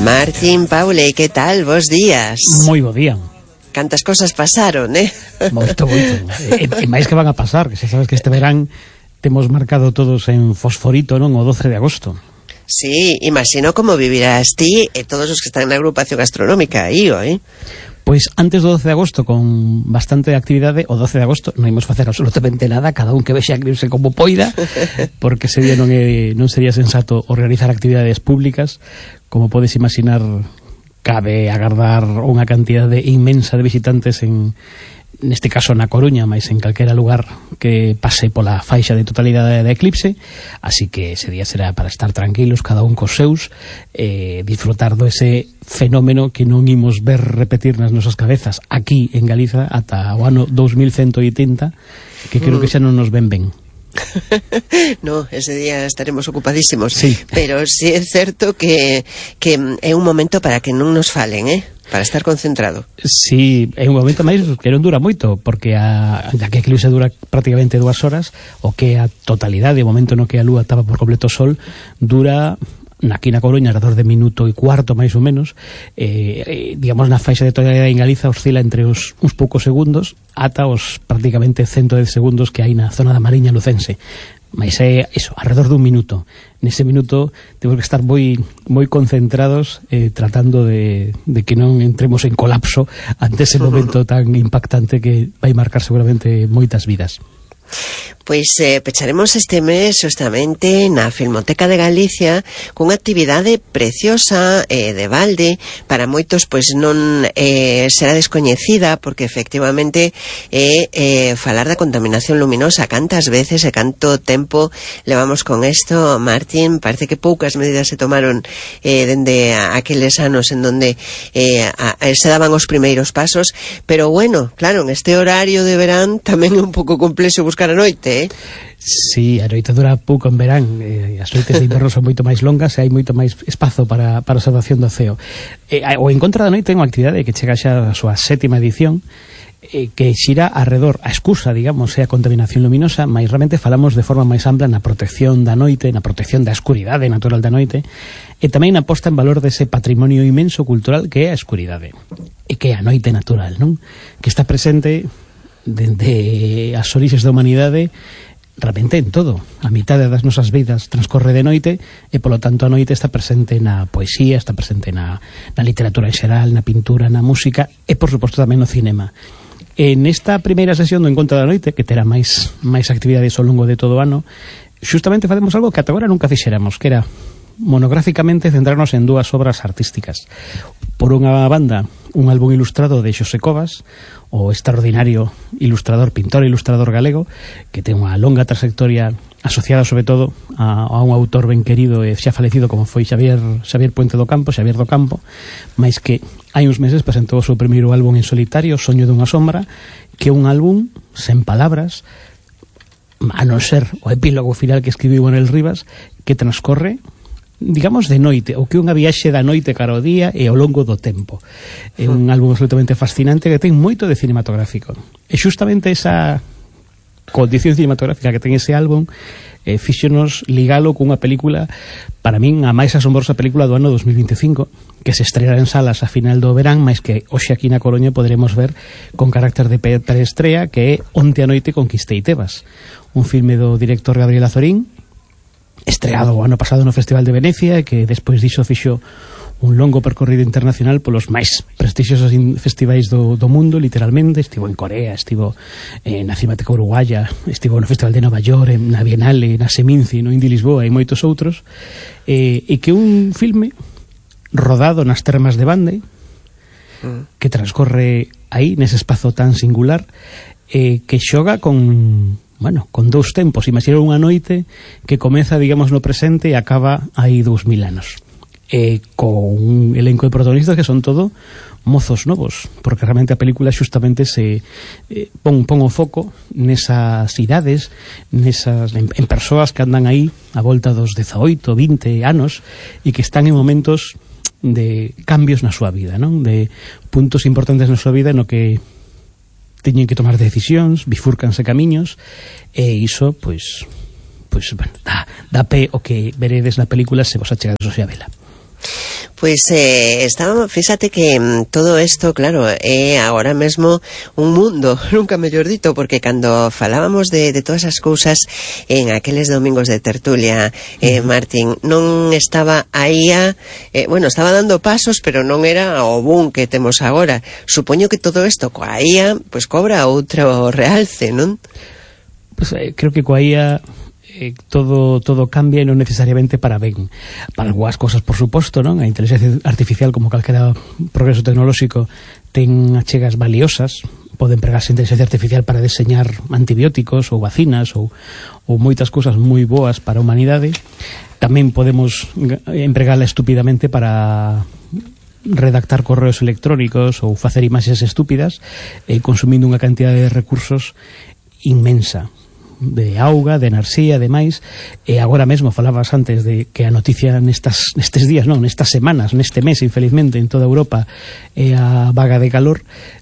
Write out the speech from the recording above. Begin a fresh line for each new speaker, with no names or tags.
Martín, Paule, que tal? Bos días.
Moi bo día.
Cantas cosas pasaron,
Moito. E máis que van a pasar, que xa sabes que este verán temos marcado todos en fosforito, non? O 12 de agosto.
Sí, imagino como vivirás ti e todos os que están na agrupación gastronómica aí,
Pois antes do 12 de agosto, con bastante actividade, o 12 de agosto non imos facer absolutamente nada, cada un que vexa cribse como poida, porque ese día non sería sensato organizar actividades públicas. Como podes imaginar, cabe agardar unha cantidade inmensa de visitantes neste caso na Coruña, mas en calquera lugar que pase pola faixa de totalidade da eclipse, así que ese día será para estar tranquilos, cada un cos seus, disfrutar do ese fenómeno que non imos ver repetir nas nosas cabezas aquí en Galiza ata o ano 2180, que creo que xa non nos ven ben.
No, ese día estaremos ocupadísimos,
sí.
Pero sí é certo que é un momento para que non nos falen, para estar concentrado.
Sí, é un momento máis que non dura moito, porque a que a eclipse dura prácticamente 2 horas, o que a totalidade, o momento no que a lúa tapa por completo o sol, dura aquí na Coruña alrededor de minuto e cuarto máis ou menos, digamos na faixa de totalidade en Galiza oscila entre uns poucos segundos ata os prácticamente 110 segundos que hai na zona da Mariña lucense. Mas é iso, alrededor dun minuto. Nese minuto temos que estar moi concentrados, tratando de que non entremos en colapso ante ese momento tan impactante que vai marcar seguramente moitas vidas.
Pois pecharemos este mes justamente na Filmoteca de Galicia cunha actividade preciosa de balde, para moitos pois non será descoñecida, porque efectivamente falar da contaminación luminosa. Cantas veces e canto tempo levamos con isto, Martín? Parece que poucas medidas se tomaron dende aqueles anos en donde se daban os primeiros pasos, pero bueno, claro, en este horario de verán tamén é un pouco complexo buscar a noite,
Sí, a noite dura pouco en verán, as noites de inverno son moito máis longas e hai moito máis espazo para a observación do ceo. O Encontra da Noite é unha actividade que chega xa a súa 7ª edición, que xira alrededor, a excusa, digamos, é a contaminación luminosa, mas realmente falamos de forma máis ampla na protección da noite, na protección da escuridade natural da noite, e tamén na posta en valor dese patrimonio inmenso cultural que é a escuridade, e que é a noite natural, non? Que está presente dende as orixes da humanidade realmente en todo. A mitade das nosas vidas transcorre de noite e polo tanto a noite está presente na poesía, está presente na literatura en xeral, na pintura, na música e por suposto tamén no cinema. En esta primeira sesión do Encontro da Noite, que terá máis actividades ao longo de todo o ano, justamente facemos algo que ata agora nunca fixéramos, que era monográficamente centrarnos en 2 obras artísticas. Por unha banda, un álbum ilustrado de Xosé Covas, o extraordinario pintor e ilustrador galego, que ten unha longa trayectoria asociada sobre todo a un autor ben querido e xa falecido como foi Xavier Puente do Campo, máis que hai uns meses presentou o seu primeiro álbum en solitario, Soño dunha sombra, que é un álbum sen palabras, a non ser o epílogo final que escribiu Manuel Rivas, que transcorre, digamos, de noite, o que unha viaxe da noite cara ao día e ao longo do tempo. É un álbum absolutamente fascinante que ten moito de cinematográfico. E justamente esa condición cinematográfica que ten ese álbum fíxonos ligalo cunha película, para min a máis asombrosa película do ano 2025, que se estreará en salas a final do verán, mas que hoxe aquí na Coruña poderemos ver con carácter de preestrea, que é Onte a noite conquistei Tebas, un filme do director Gabriel Azorín, estreado o ano pasado no Festival de Venecia, e que despois diso fixo un longo percorrido internacional polos máis prestixiosos festivais do mundo, literalmente. Estivo en Corea, estivo na Cinemateca Uruguaya, estivo no Festival de Nova York, na Bienale, na Seminci, no Indy Lisboa e moitos outros, e que un filme rodado nas termas de Bande, que transcorre aí, nese espazo tan singular, que xoga con 2 tempos. Imaginar unha noite que comeza, digamos, no presente e acaba aí 2000 anos, con un elenco de protagonistas que son todo mozos novos, porque realmente a película xustamente se pon o foco nesas idades, en persoas que andan aí a volta dos 18, 20 anos e que están en momentos de cambios na súa vida, non? De puntos importantes na súa vida no que teñen que tomar decisións, bifúrcanse camiños, e iso, pois dá pé o que veredes na película se vos achegades a vela.
Pois fíxate que todo isto, claro, é agora mesmo un mundo, nunca mellor dito, porque cando falábamos de todas as cousas en aqueles domingos de tertulia, Martín, non estaba a IA, estaba dando pasos, pero non era o boom que temos agora. Supoño que todo isto coa IA, pois cobra outro realce, non?
Pois creo que coa IA todo cambia e non necesariamente para ben. Para algunhas cosas, por suposto, non? A inteligencia artificial, como calquera progreso tecnolóxico, ten achegas valiosas. Pode empregarse a inteligencia artificial para deseñar antibióticos ou vacinas ou moitas cousas moi boas para a humanidade. Tamén podemos empregala estúpidamente para redactar correos electrónicos ou facer imaxes estúpidas, consumindo unha cantidad de recursos inmensa, de auga, de enerxía, demais. E agora mesmo falabas antes de que a noticia nestes días, non, nestas semanas, neste mes, infelizmente, en toda Europa é a vaga de calor.